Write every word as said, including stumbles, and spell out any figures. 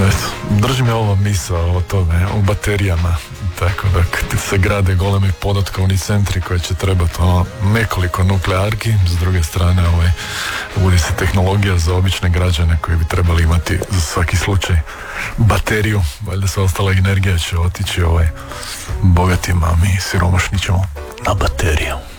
eto, držim je ova misao o tome, o baterijama, tako da kad se grade golemi podatkovni centri koji će trebati ono, nekoliko nuklearki, s druge strane ovaj, uvodi se tehnologija za obične građane koji bi trebali imati za svaki slučaj bateriju, valjda sva ostala energija će otići ovaj, bogatima, mi siromašni ćemo na bateriju.